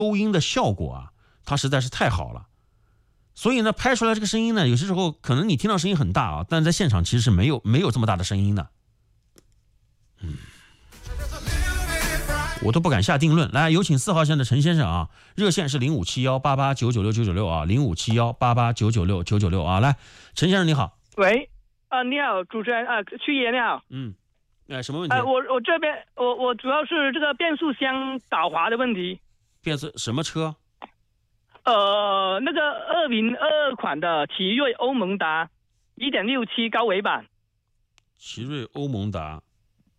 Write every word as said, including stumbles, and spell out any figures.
收音的效果啊，它实在是太好了。所以呢，拍出来这个声音呢，有些时候可能你听到声音很大啊，但在现场其实是没有没有这么大的声音的。嗯，我都不敢下定论。来，有请四号线的陈先生啊，热线是零五七幺八八九九六九九六啊，零五七幺八八九九六九九六啊。来，陈先生你好。 喂，啊、呃，你好，主持人啊，曲爷你好。 嗯，哎，什么问题？ 呃，我我这边我我主要是这个变速箱打滑的问题。 变速什么车？ 呃，那个二零二二款的奇瑞欧盟达，一点六七高尾版。 奇瑞欧盟达。